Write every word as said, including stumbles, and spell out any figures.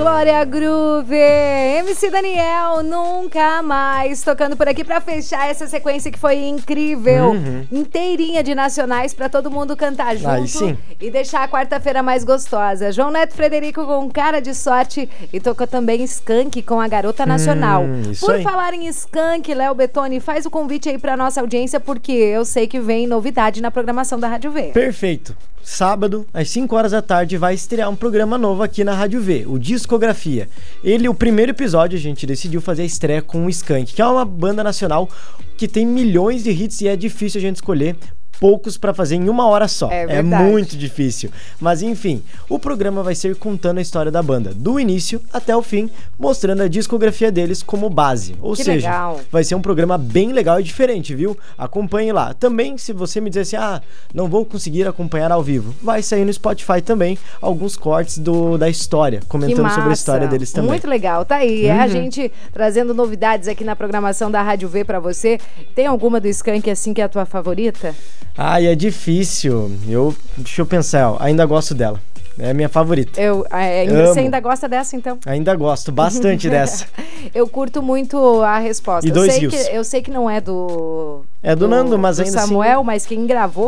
Glória Groove, M C Daniel, Nunca Mais, tocando por aqui pra fechar essa sequência que foi incrível, uhum. inteirinha de nacionais pra todo mundo cantar junto. Aí sim. E deixar a quarta-feira mais gostosa. João Neto Frederico com Cara de Sorte e tocou também Skank com A Garota Nacional. Hum, isso por aí. falar em Skank, Léo Bettoni, faz o convite aí pra nossa audiência, porque eu sei que vem novidade na programação da Rádio V. Perfeito. Sábado, às cinco horas da tarde, vai estrear um programa novo aqui na Rádio V, o Discografia. Ele, o primeiro episódio, a gente decidiu fazer a estreia com o Skank, que é uma banda nacional que tem milhões de hits e é difícil a gente escolher poucos pra fazer em uma hora só. É É verdade. muito difícil. Mas enfim, o programa vai ser contando a história da banda, do início até o fim, mostrando a discografia deles como base. Ou Que seja, legal. vai ser um programa bem legal e diferente, viu? Acompanhe lá. Também, se você me dizer assim, ah, não vou conseguir acompanhar ao vivo, vai sair no Spotify também alguns cortes do, da história, comentando sobre a história deles também. Muito legal, tá aí. Uhum. É a gente trazendo novidades aqui na programação da Rádio V pra você. Tem alguma do Skank assim que é a tua favorita? Ai, é difícil. Eu, deixa eu pensar, ó, ainda gosto dela. É a minha favorita. Eu, é, ainda, Amo. você ainda gosta dessa, então? Ainda gosto bastante dessa. Eu curto muito a resposta. E Eu dois sei, rios. que, eu sei que não é do... É do Nando, mas do ainda Samuel, assim... mas quem gravou